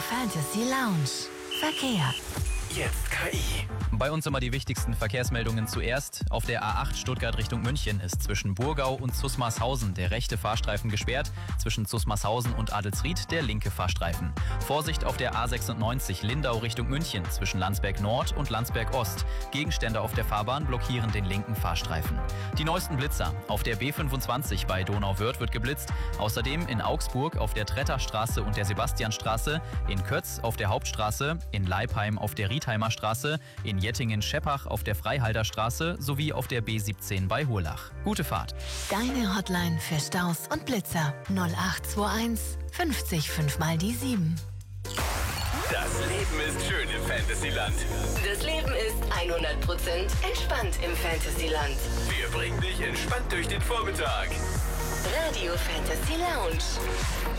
Fantasy Lounge. Verkehr. Jetzt KI. Bei uns immer die wichtigsten Verkehrsmeldungen zuerst. Auf der A8 Stuttgart Richtung München ist zwischen Burgau und Zusmarshausen der rechte Fahrstreifen gesperrt. Zwischen Zusmarshausen und Adelsried der linke Fahrstreifen. Vorsicht auf der A96 Lindau Richtung München zwischen Landsberg Nord und Landsberg Ost. Gegenstände auf der Fahrbahn blockieren den linken Fahrstreifen. Die neuesten Blitzer. Auf der B25 bei Donauwörth wird geblitzt. Außerdem in Augsburg auf der Tretterstraße und der Sebastianstraße, in Kötz auf der Hauptstraße, in Leipheim auf der Rietheimer Straße, in Jettingen-Scheppach auf der Freihalterstraße sowie auf der B17 bei Hurlach. Gute Fahrt. Deine Hotline für Staus und Blitzer 0821 50 5 mal die 7. Das Leben ist schön im Fantasyland. Das Leben ist 100% entspannt im Fantasyland. Wir bringen dich entspannt durch den Vormittag. Radio Fantasy Lounge.